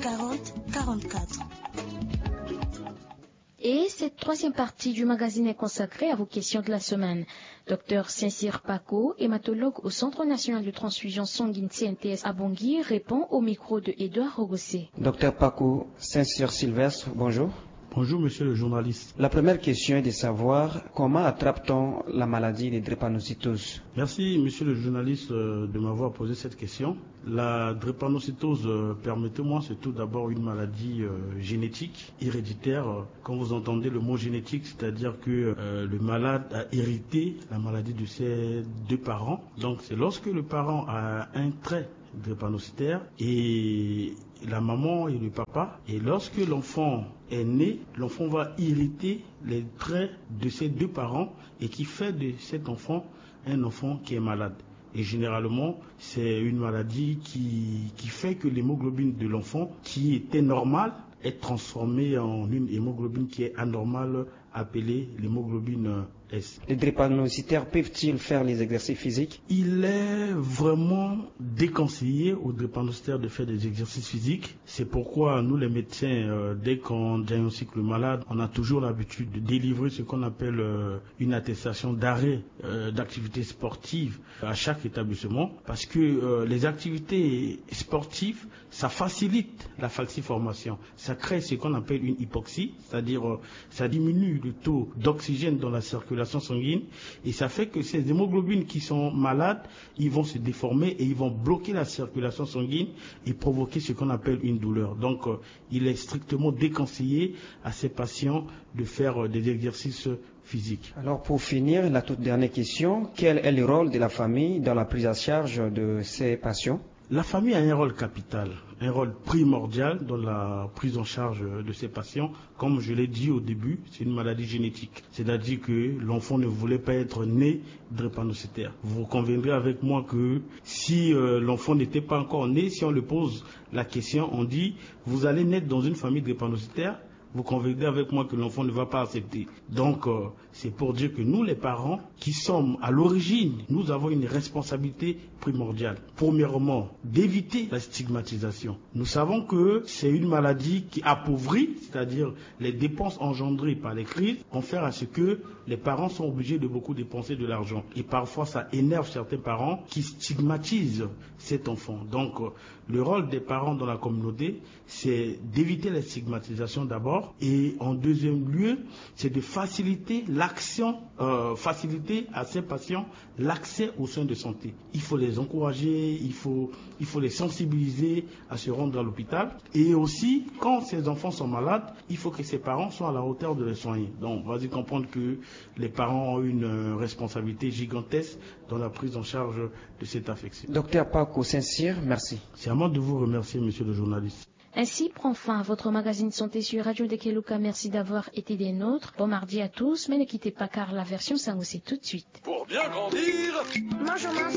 40 44. Et cette troisième partie du magazine est consacrée à vos questions de la semaine. Dr Saint-Cyr Paco, hématologue au Centre national de transfusion sanguine CNTS à Bangui, répond au micro de Édouard Rogossé. Dr Paco Saint-Cyr Sylvestre, bonjour. Bonjour monsieur le journaliste. La première question est de savoir comment attrape-t-on la maladie des drépanocytoses? Merci monsieur le journaliste de m'avoir posé cette question. La drépanocytose, permettez-moi, c'est tout d'abord une maladie génétique, héréditaire. Quand vous entendez le mot génétique, c'est-à-dire que le malade a hérité la maladie de ses deux parents. Donc c'est lorsque le parent a un trait drépanocytaire et la maman et le papa, et lorsque l'enfant est né, l'enfant va hériter les traits de ses deux parents et qui fait de cet enfant un enfant qui est malade. Et généralement, c'est une maladie qui fait que l'hémoglobine de l'enfant, qui était normale, est transformée en une hémoglobine qui est anormale, appelée l'hémoglobine S. Les drépanocytaires peuvent-ils faire les exercices physiques? Il est vraiment déconseillé aux drépanocytaires de faire des exercices physiques. C'est pourquoi nous les médecins, dès qu'on diagnostique le malade, on a toujours l'habitude de délivrer ce qu'on appelle une attestation d'arrêt d'activité sportive à chaque établissement, parce que les activités sportives, ça facilite la falciformation. Ça crée ce qu'on appelle une hypoxie, c'est-à-dire ça diminue le taux d'oxygène dans la circulation sanguine et ça fait que ces hémoglobines qui sont malades, ils vont se déformer et ils vont bloquer la circulation sanguine et provoquer ce qu'on appelle une douleur. Donc il est strictement déconseillé à ces patients de faire des exercices physiques. Alors pour finir, la toute dernière question, quel est le rôle de la famille dans la prise en charge de ces patients? La famille a un rôle capital, un rôle primordial dans la prise en charge de ces patients. Comme je l'ai dit au début, c'est une maladie génétique. C'est-à-dire que l'enfant ne voulait pas être né drépanocytaire. Vous conviendrez avec moi que si l'enfant n'était pas encore né, si on le pose la question, on dit « vous allez naître dans une famille drépanocytaire », vous conviendrez avec moi que l'enfant ne va pas accepter. Donc, c'est pour dire que nous, les parents, qui sommes à l'origine, nous avons une responsabilité primordiale. Premièrement, d'éviter la stigmatisation. Nous savons que c'est une maladie qui appauvrit, c'est-à-dire les dépenses engendrées par les crises vont faire à ce que les parents sont obligés de beaucoup dépenser de l'argent. Et parfois, ça énerve certains parents qui stigmatisent cet enfant. Donc, le rôle des parents dans la communauté, c'est d'éviter la stigmatisation d'abord. Et en deuxième lieu, c'est de faciliter l'action, faciliter à ces patients l'accès aux soins de santé. Il faut les encourager, il faut les sensibiliser à se rendre à l'hôpital. Et aussi, quand ces enfants sont malades, il faut que ces parents soient à la hauteur de les soigner. Donc, vas-y comprendre que les parents ont une responsabilité gigantesque dans la prise en charge de cette affection. Docteur Paco Saint-Cyr, merci. C'est à moi de vous remercier, monsieur le journaliste. Ainsi prend fin votre magazine Santé sur Radio Dekeluka. Merci d'avoir été des nôtres. Bon mardi à tous, mais ne quittez pas car la version s'annonce tout de suite. Pour bien grandir, Mangeons